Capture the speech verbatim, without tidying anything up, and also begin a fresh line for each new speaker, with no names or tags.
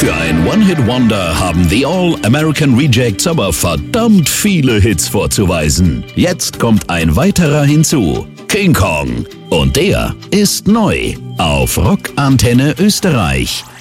Für ein One-Hit-Wonder haben The All-American Rejects aber verdammt viele Hits vorzuweisen. Jetzt kommt ein weiterer hinzu, King Kong. Und der ist neu auf Rock Antenne Österreich.